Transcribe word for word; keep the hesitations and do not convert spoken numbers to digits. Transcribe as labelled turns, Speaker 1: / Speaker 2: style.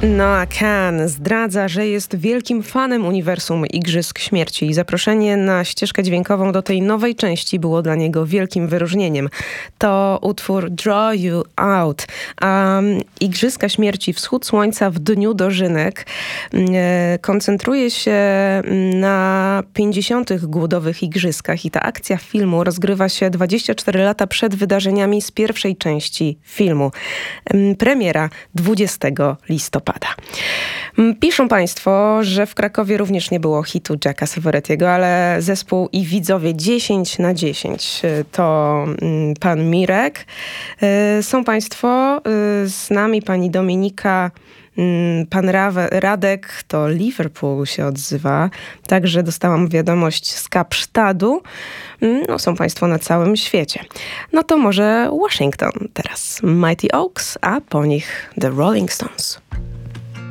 Speaker 1: Noah Kahan zdradza, że jest wielkim fanem uniwersum Igrzysk Śmierci i zaproszenie na ścieżkę dźwiękową do tej nowej części było dla niego wielkim wyróżnieniem. To utwór Draw You Out, a Igrzyska Śmierci Wschód Słońca w Dniu Dożynek e, koncentruje się na pięćdziesiątych głodowych igrzyskach i ta akcja filmu rozgrywa się dwadzieścia cztery lata przed wydarzeniami z pierwszej części filmu. Premiera dwudziestego listopada. Piszą Państwo, że w Krakowie również nie było hitu Jacka Severetiego, ale zespół i widzowie dziesięć na dziesięć to pan Mirek. Są Państwo z nami, pani Dominika, pan Radek, to Liverpool się odzywa. Także dostałam wiadomość z Kapsztadu. No, są Państwo na całym świecie. No to może Washington teraz. Mighty Oaks, a po nich The Rolling Stones.